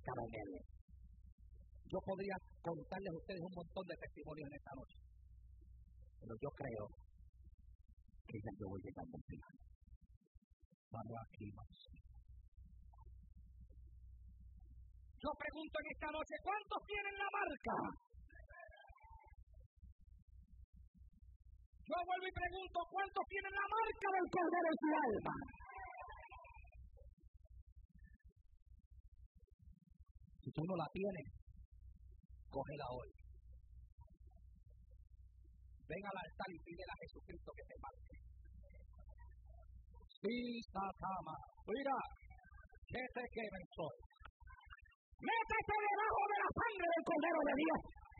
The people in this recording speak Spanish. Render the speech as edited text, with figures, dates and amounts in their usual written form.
marcada en él. Yo podría contarles a ustedes un montón de testimonios en esta noche, pero yo creo que ya yo voy llegando al final. Vamos aquí, vamos. Yo pregunto en esta noche, ¿cuántos tienen la marca? Yo vuelvo y pregunto, ¿cuántos tienen la marca del Cordero en su alma? Si tú no la tienes, cógela hoy. Ven al altar y pídele a Jesucristo que te marque. Sí, Satama. Mira, que te queme el sol. Métete debajo de la sangre del Cordero de Dios.